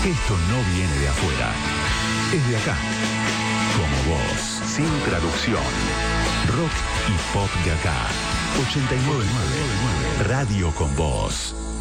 Esto no viene de afuera, es de acá. Como vos, sin traducción. Rock y pop de acá. 89.9 Radio con Vos.